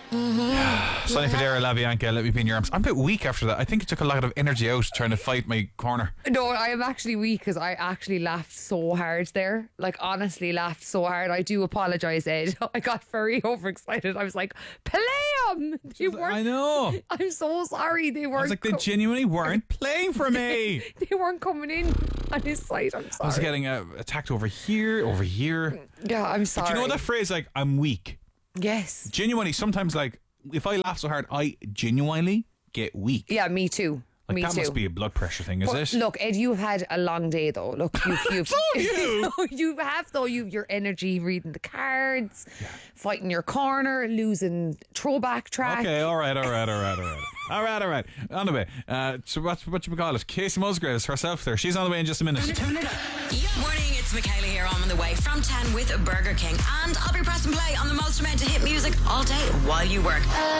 Sonny Fodera, La Bianca, Let Me Be in Your Arms. I'm a bit weak after that. I think it took a lot of energy out trying to fight my corner. No, I am actually weak because I actually laughed so hard there. Like, honestly, laughed so hard. I do apologise, Ed. I got very overexcited. I was like, play them! I know. I'm so sorry. They weren't. I was like, they genuinely weren't playing for me. They weren't coming in on his side. I'm sorry. I was getting attacked over here. Yeah, I'm sorry. But you know that phrase, like, I'm weak? Yes. Genuinely, sometimes, like, if I laugh so hard, I genuinely get weak. Yeah, me too. Like, me that too. must be a blood pressure thing, is it? Look, Ed, you've had a long day though. Look, you've So you. you have though. Your energy, reading the cards, fighting your corner, losing throwback track. Okay, all right. On the way. So what you call it? Casey Musgraves herself there. She's on the way in just a minute. Turn it up. Morning, it's Michaela here. I'm on the way from 10 with Burger King. And I'll be pressing play on the most amount of hit music all day while you work.